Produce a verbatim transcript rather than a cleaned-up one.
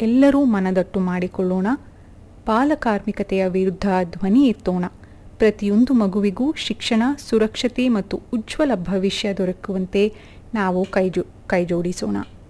ಎಲ್ಲರೂ ಮನದಟ್ಟು ಮಾಡಿಕೊಳ್ಳೋಣ. ಬಾಲಕಾರ್ಮಿಕತೆಯ ವಿರುದ್ಧ ಧ್ವನಿ ಎತ್ತೋಣ. ಪ್ರತಿಯೊಂದು ಮಗುವಿಗೂ ಶಿಕ್ಷಣ, ಸುರಕ್ಷತೆ ಮತ್ತು ಉಜ್ವಲ ಭವಿಷ್ಯ ದೊರಕುವಂತೆ ನಾವು ಕೈಜೋ ಕೈಜೋಡಿಸೋಣ.